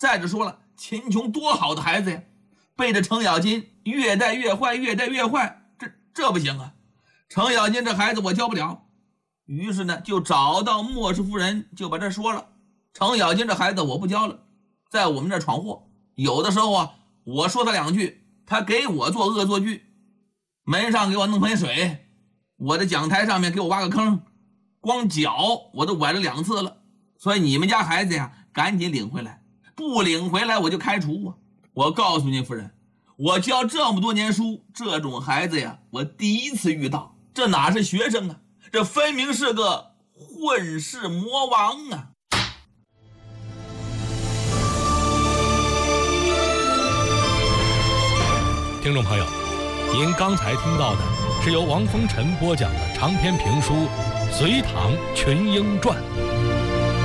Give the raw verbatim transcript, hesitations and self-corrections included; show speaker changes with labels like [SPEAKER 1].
[SPEAKER 1] 再者说了，秦琼多好的孩子呀，被这程咬金越带越坏，越带越坏，这这不行啊！程咬金这孩子我教不了，于是呢就找到莫氏夫人，就把这说了。程咬金这孩子我不教了，在我们这闯祸，有的时候啊，我说他两句，他给我做恶作剧，门上给我弄盆水，我的讲台上面给我挖个坑，光脚我都崴了两次了。所以你们家孩子呀，赶紧领回来，不领回来我就开除啊！我告诉您夫人，我教这么多年书，这种孩子呀，我第一次遇到。这哪是学生啊，这分明是个混世魔王啊！
[SPEAKER 2] 听众朋友，您刚才听到的是由王风尘播讲的长篇评书《隋唐群英传》。